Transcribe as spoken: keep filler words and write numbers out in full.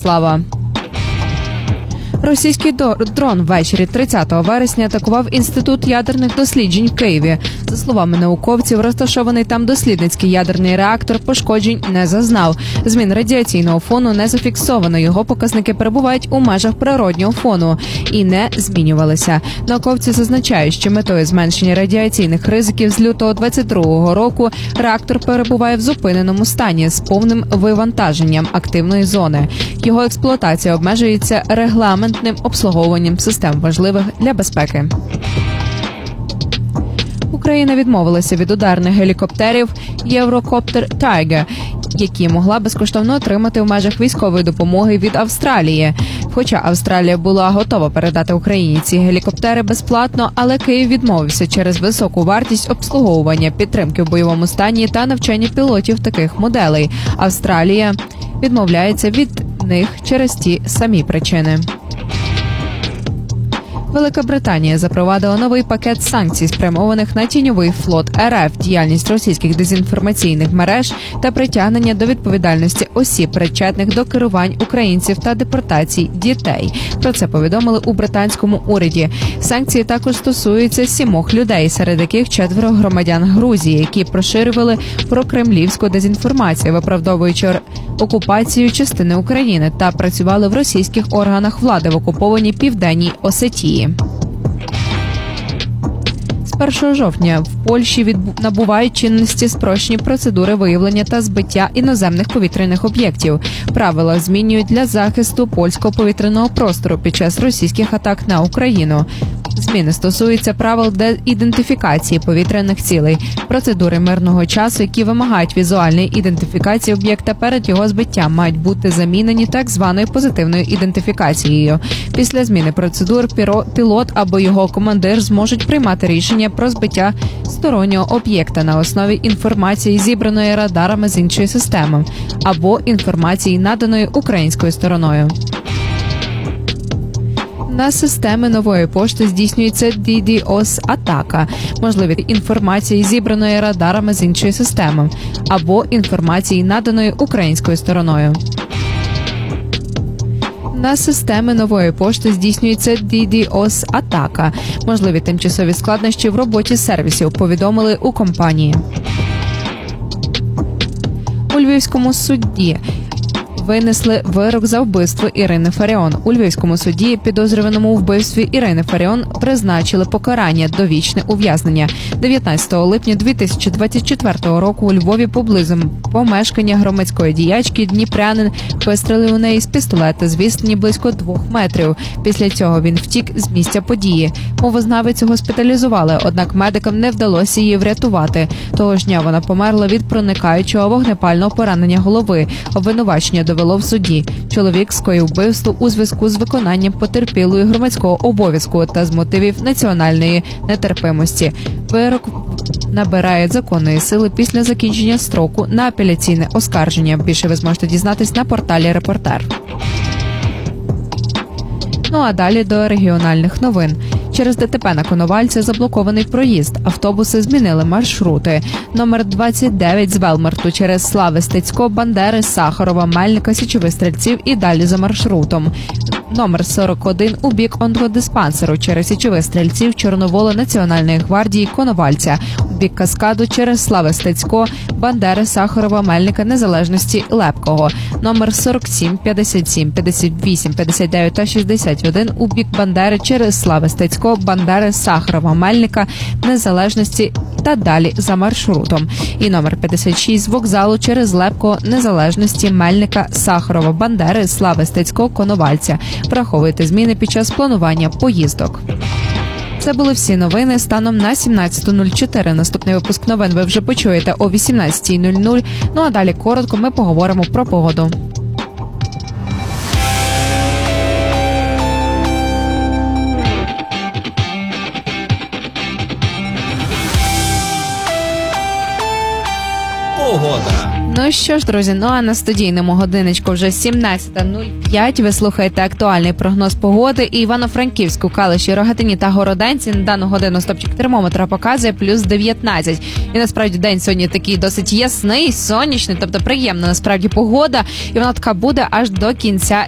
Ярослава. Російський дрон ввечері тридцятого вересня атакував Інститут ядерних досліджень в Києві. За словами науковців, розташований там дослідницький ядерний реактор пошкоджень не зазнав. Змін радіаційного фону не зафіксовано. Його показники перебувають у межах природнього фону і не змінювалися. Науковці зазначають, що метою зменшення радіаційних ризиків з лютого двадцять другого року реактор перебуває в зупиненому стані з повним вивантаженням активної зони. Його експлуатація обмежується регламентом обслуговуванням систем важливих для безпеки. Україна відмовилася від ударних гелікоптерів «Єврокоптер Тайгер», які могла безкоштовно отримати в межах військової допомоги від Австралії. Хоча Австралія була готова передати Україні ці гелікоптери безплатно, але Київ відмовився через високу вартість обслуговування, підтримки в бойовому стані та навчання пілотів таких моделей. Австралія відмовляється від них через ті самі причини. Велика Британія запровадила новий пакет санкцій, спрямованих на тіньовий флот РФ, діяльність російських дезінформаційних мереж та притягнення до відповідальності осіб, причетних до керувань українців та депортацій дітей. Про це повідомили у британському уряді. Санкції також стосуються сімох людей, серед яких четверо громадян Грузії, які поширювали прокремлівську дезінформацію, виправдовуючи окупацію частини України, та працювали в російських органах влади в окупованій Південній Осетії. З першого жовтня в Польщі відбу... набувають чинності спрощені процедури виявлення та збиття іноземних повітряних об'єктів. Правила змінюють для захисту польського повітряного простору під час російських атак на Україну. Зміни стосуються правил ідентифікації повітряних цілей, процедури мирного часу, які вимагають візуальної ідентифікації об'єкта перед його збиттям, мають бути замінені так званою позитивною ідентифікацією. Після зміни процедур пілот або його командир зможуть приймати рішення про збиття стороннього об'єкта на основі інформації, зібраної радарами з іншої системи, або інформації, наданої українською стороною. На системи нової пошти здійснюється DDoS-атака, можливі інформації, зібраної радарами з іншої системи, або інформації, наданої українською стороною. На системи нової пошти здійснюється DDoS-атака, можливі тимчасові складнощі в роботі сервісів, повідомили у компанії. У Львівському суді винесли вирок за вбивство Ірини Фаріон. У Львівському суді підозрюваному у вбивстві Ірини Фаріон призначили покарання – довічне ув'язнення. дев'ятнадцятого липня дві тисячі двадцять четвертого року у Львові поблизу помешкання громадської діячки дніпрянин вистрелив у неї з пістолета з відстані близько двох метрів. Після цього він втік з місця події. Мовознавицю госпіталізували, однак медикам не вдалося її врятувати. Того ж дня вона померла від проникаючого вогнепального поранення голови. Обвинувачення довело в суді. Чоловік скоїв вбивство у зв'язку з виконанням потерпілою громадського обов'язку та з мотивів національної нетерпимості. Вирок набирає законної сили після закінчення строку на апеляційне оскарження. Більше ви зможете дізнатись на порталі «Репортер». Ну а далі до регіональних новин. Через ДТП на Коновальці заблокований проїзд. Автобуси змінили маршрути. Номер двадцять дев'ять з Велмарту через Слави Стецько, Бандери, Сахарова, Мельника, Січових Стрільців і далі за маршрутом. Номер сорок один у бік онкодиспансеру через Січових Стрільців, Чорновола, Національної гвардії, Коновальця. У бік Каскаду через Слави Стецько, Бандери, Сахарова, Мельника, Незалежності, Лепкого. Номер сорок сім, п'ятдесят сім, п'ятдесят вісім, п'ятдесят дев'ять та шістдесят один у бік Бандери через Слави Стецько, Бандери, Сахарова, Мельника, Незалежності та далі за маршрутом. І номер п'ятдесят шість з вокзалу через Лепкого, Незалежності, Мельника, Сахарова, Бандери, Слави Стецько, Коновальця. Враховуйте зміни під час планування поїздок. Це були всі новини станом на сімнадцята нуль чотири. Наступний випуск новин ви вже почуєте о вісімнадцята нуль нуль. Ну а далі коротко ми поговоримо про погоду. Погода. Ну що ж, друзі, ну а на студійному годиночку вже сімнадцята нуль п'ять. Ви слухаєте актуальний прогноз погоди. І Івано-Франківську, Калиші, Рогатині та Городенці на дану годину стопчик термометра показує плюс дев'ятнадцять. І насправді день сьогодні такий досить ясний, сонячний, тобто приємна насправді погода. І вона така буде аж до кінця